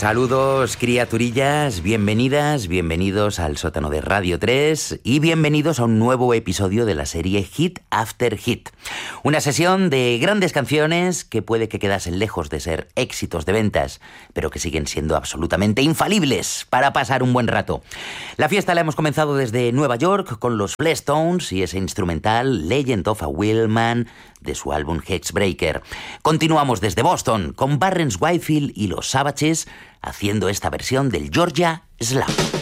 Saludos, criaturillas, bienvenidas, bienvenidos al sótano de Radio 3 y bienvenidos a un nuevo episodio de la serie Hit After Hit. Una sesión de grandes canciones que puede que quedasen lejos de ser éxitos de ventas, pero que siguen siendo absolutamente infalibles para pasar un buen rato. La fiesta la hemos comenzado desde Nueva York con los Fleshtones y ese instrumental Legend of a Wheelman de su álbum Hedgebreaker. Continuamos desde Boston con Barrens Whitefield y los Savages haciendo esta versión del Georgia Slam.